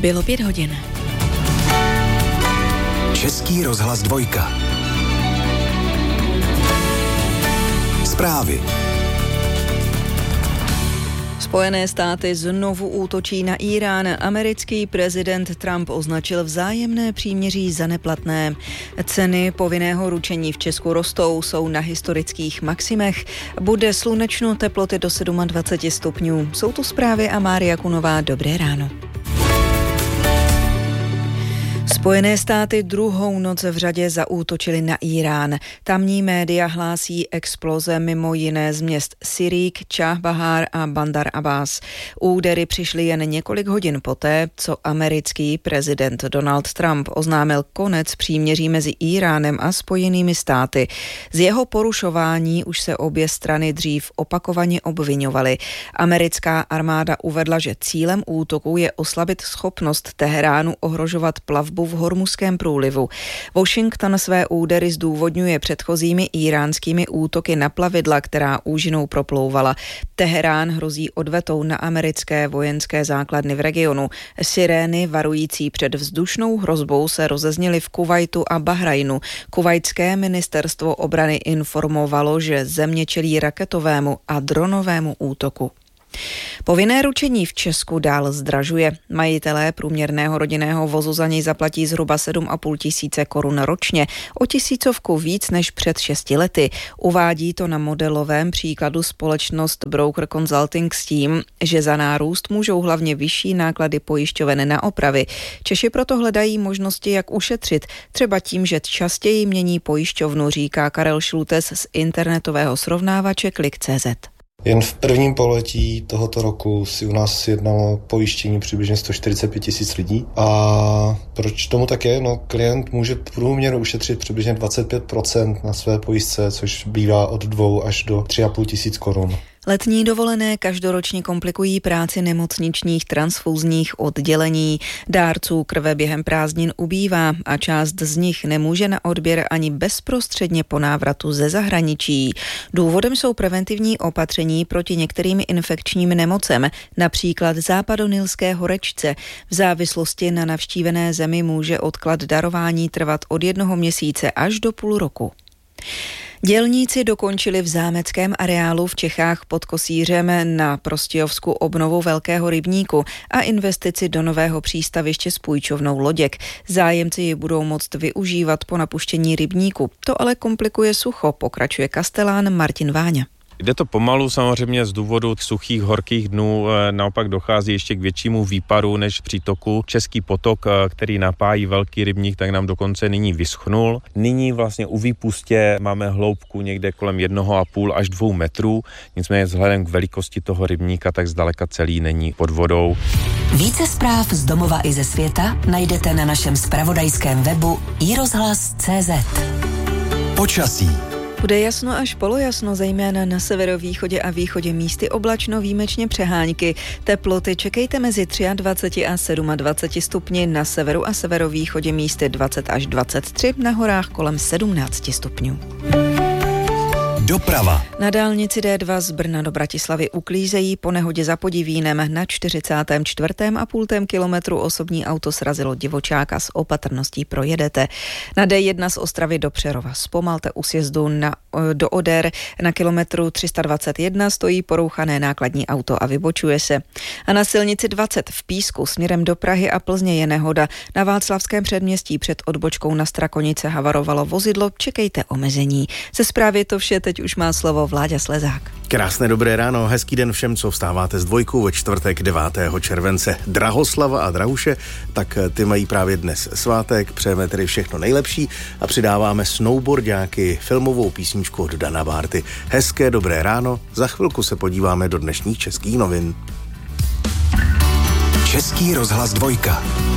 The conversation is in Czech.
Bylo 5 hodin. Český rozhlas 2. Zprávy. Spojené státy znovu útočí na Írán. Americký prezident Trump označil vzájemné příměří za neplatné. Ceny povinného ručení v Česku rostou, jsou na historických maximech. Bude slunečno, teploty do 27 stupňů. Jsou tu zprávy a Mária Kunová. Dobré ráno. Spojené státy druhou noc v řadě zaútočily na Irán. Tamní média hlásí exploze mimo jiné z měst Sirík, Čahbahár a Bandar Abbas. Údery přišly jen několik hodin poté, co americký prezident Donald Trump oznámil konec příměří mezi Iránem a Spojenými státy. Z jeho porušování už se obě strany dřív opakovaně obviňovaly. Americká armáda uvedla, že cílem útoku je oslabit schopnost Teheránu ohrožovat plavbu v Hormuzském průlivu. Washington své údery zdůvodňuje předchozími íránskými útoky na plavidla, která úžinou proplouvala. Teherán hrozí odvetou na americké vojenské základny v regionu. Sirény varující před vzdušnou hrozbou se rozezněly v Kuvajtu a Bahrajnu. Kuvajtské ministerstvo obrany informovalo, že země čelí raketovému a dronovému útoku. Povinné ručení v Česku dál zdražuje. Majitelé průměrného rodinného vozu za něj zaplatí zhruba 7,5 tisíce korun ročně, o 1000 víc než před 6 lety. Uvádí to na modelovém příkladu společnost Broker Consulting s tím, že za nárůst můžou hlavně vyšší náklady pojišťoven na opravy. Češi proto hledají možnosti, jak ušetřit, třeba tím, že častěji mění pojišťovnu, říká Karel Šlutes z internetového srovnávače Klik.cz. Jen v prvním pololetí tohoto roku si u nás jednalo pojištění přibližně 145 tisíc lidí. A proč tomu tak je? No, klient může v průměru ušetřit přibližně 25% na své pojistce, což bývá od 2 až do 3,5 tisíc korun. Letní dovolené každoročně komplikují práci nemocničních transfuzních oddělení. Dárců krve během prázdnin ubývá a část z nich nemůže na odběr ani bezprostředně po návratu ze zahraničí. Důvodem jsou preventivní opatření proti některým infekčním nemocem, například západonilské horečce. V závislosti na navštívené zemi může odklad darování trvat od 1 měsíce až do půl roku. Dělníci dokončili v zámeckém areálu v Čechách pod Kosířem na Prostějovsku obnovu velkého rybníku a investici do nového přístaviště s půjčovnou loděk. Zájemci ji budou moct využívat po napuštění rybníku. To ale komplikuje sucho, pokračuje kastelán Martin Váňa. Jde to pomalu, samozřejmě z důvodu suchých, horkých dnů, naopak dochází ještě k většímu výparu než přítoku. Český potok, který napájí velký rybník, tak nám dokonce nyní vyschnul. Nyní vlastně u výpustě máme hloubku někde kolem 1,5 až 2 metrů, nicméně vzhledem k velikosti toho rybníka, tak zdaleka celý není pod vodou. Více zpráv z domova i ze světa najdete na našem zpravodajském webu iRozhlas.cz. Počasí. Bude jasno až polojasno, zejména na severovýchodě a východě, místy oblačno, výjimečně přehánky. Teploty čekejte mezi 23 a 27 stupni, na severu a severovýchodě místy 20 až 23, na horách kolem 17 stupňů. Doprava. Na dálnici D2 z Brna do Bratislavy uklízejí po nehodě za Podivínem. Na 44,5 kilometru osobní auto srazilo divočáka, s opatrností projedete. Na D1 z Ostravy do Přerova zpomalte u sjezdu do Oder. Na kilometru 321 stojí porouchané nákladní auto a vybočuje se. A na silnici 20 v Písku směrem do Prahy a Plzně je nehoda. Na Václavském předměstí před odbočkou na Strakonice havarovalo vozidlo, čekejte omezení. Ze zprávy to vše, teď už má slovo Vláďa Slezák. Krásné dobré ráno, hezký den všem, co vstáváte s Dvojkou ve čtvrtek 9. července. Drahoslava a Drahuše, tak ty mají právě dnes svátek, přejeme tedy všechno nejlepší a přidáváme snowboardáky filmovou písničku od Dana Bárty. Hezké dobré ráno, za chvilku se podíváme do dnešních českých novin. Český rozhlas 2.